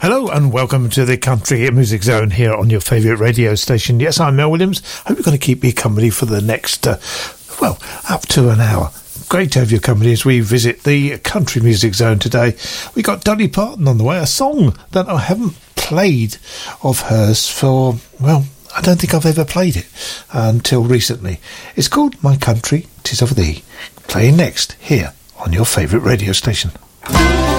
Hello and welcome to the Country Music Zone here on your favourite radio station. Yes, I'm Mel Williams. Hope you're going to keep me company for the next, up to an hour. Great to have your company as we visit the Country Music Zone today. We got Dolly Parton on the way, a song that I haven't played of hers for, I don't think I've ever played it until recently. It's called My Country, 'Tis of Thee. Playing next here on your favourite radio station.